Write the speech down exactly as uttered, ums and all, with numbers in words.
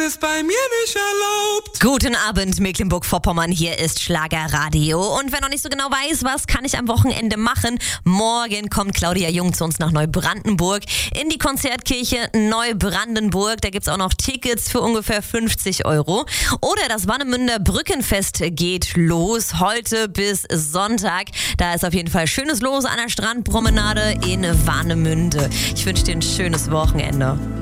ist bei mir nicht erlaubt. Guten Abend, Mecklenburg-Vorpommern, hier ist Schlagerradio. Und wer noch nicht so genau weiß, was kann ich am Wochenende machen, morgen kommt Claudia Jung zu uns nach Neubrandenburg in die Konzertkirche Neubrandenburg. Da gibt's auch noch Tickets für ungefähr fünfzig Euro. Oder das Warnemünder Brückenfest geht los, heute bis Sonntag. Da ist auf jeden Fall schönes Los an der Strandpromenade in Warnemünde. Ich wünsche dir ein schönes Wochenende.